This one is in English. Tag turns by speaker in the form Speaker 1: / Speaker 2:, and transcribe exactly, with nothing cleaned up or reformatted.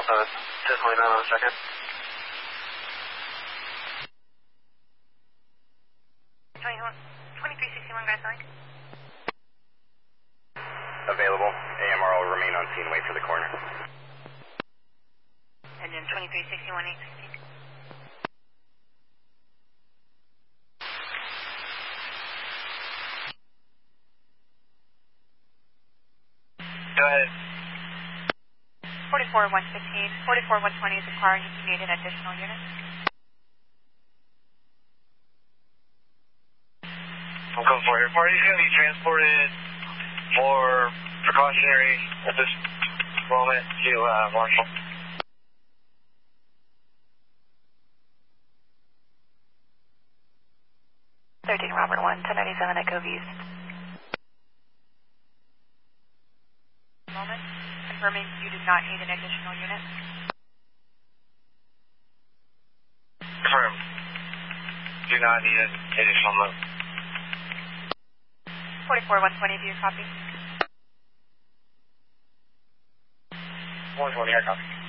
Speaker 1: Delta, definitely not on a second.
Speaker 2: twenty-three sixty-one, Grand Line.
Speaker 3: Available. A M R will remain on scene, wait for the corner.
Speaker 2: And then twenty-three sixty-one, eight sixteen.
Speaker 1: Go ahead.
Speaker 2: forty-four one fifteen, forty-four one twenty is requiring you to need an additional unit.
Speaker 1: I'm coming for you. Party's going to be transported for precautionary at this moment to uh, Marshall.
Speaker 2: thirteen Robert one, ten ninety-seven Echo East. Moment. Confirming you do not need an additional unit.
Speaker 1: Confirmed. Do not need an additional move.
Speaker 2: forty-four one twenty, do you copy?
Speaker 1: one twenty, I copy.